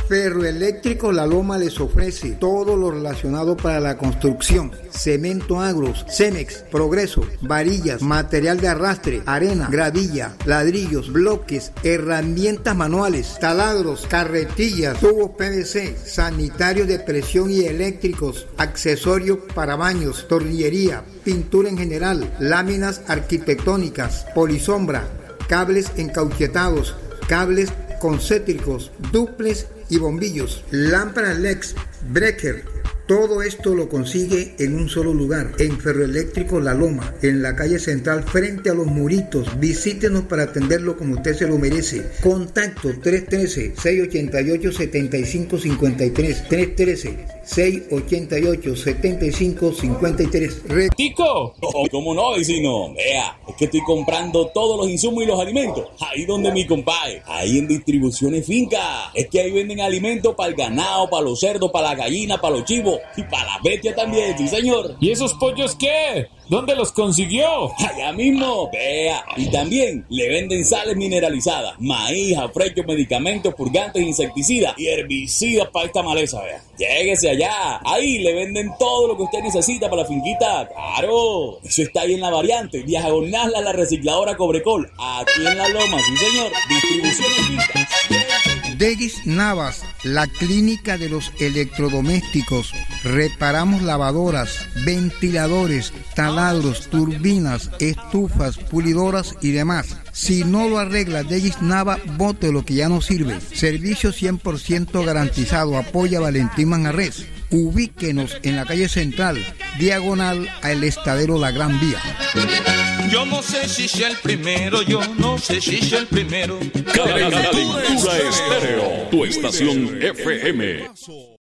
Ferroeléctrico La Loma les ofrece todo lo relacionado para la construcción: cemento agros, Cemex, Progreso, varillas, material de arrastre, arena, gravilla, ladrillos, bloques, herramientas manuales, taladros, carretillas, tubos PVC, sanitarios de presión y eléctricos, accesorios para baños, tornillería, pintura en general, láminas arquitectónicas, polisombra, cables encauchetados, cables concéntricos, duples y bombillos, lámparas LEDs, breaker. Todo esto lo consigue en un solo lugar, en Ferroeléctrico La Loma, en la calle central frente a Los Muritos. Visítenos para atenderlo como usted se lo merece. Contacto 313-688-7553, 313-688-7553. ¡Tico! ¿Cómo no, vecino? Vea, es que estoy comprando todos los insumos y los alimentos. Ahí donde mi compadre, ahí en Distribuciones Finca. Es que ahí venden alimentos para el ganado, para los cerdos, para la gallina, para los chivos y para la bestia también, sí señor. ¿Y esos pollos qué? ¿Dónde los consiguió? Allá mismo, vea. Y también le venden sales mineralizadas, maíz, afrecho, medicamentos, purgantes, insecticidas y herbicidas para esta maleza, vea. Lléguese allá. Ahí le venden todo lo que usted necesita para la finquita. Claro. Eso está ahí en la variante, diagonal a la recicladora Cobrecol. Aquí en La Loma, sí señor. Distribuciones Finca. Degis Navas, la clínica de los electrodomésticos. Reparamos lavadoras, ventiladores, taladros, turbinas, estufas, pulidoras y demás. Si no lo arregla Degis Nava, bote lo que ya no sirve. Servicio 100% garantizado. Apoya Valentín Manjarrés. Ubíquenos en la calle central, diagonal al estadero La Gran Vía. Yo no sé si sea el primero, yo no sé si sea el primero. Calentura Estéreo, tu estación FM.